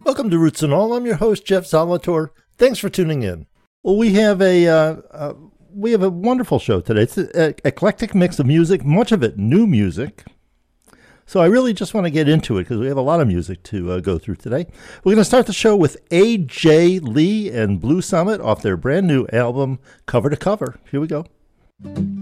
Welcome to Roots and All. I'm your host, Jeff Zalator. Thanks for tuning in. Well, we have a wonderful show today. It's an eclectic mix of music, much of it new music. So I really just want to get into it because we have a lot of music to go through today. We're going to start the show with A.J. Lee and Blue Summit off their brand new album, Cover to Cover. Here we go.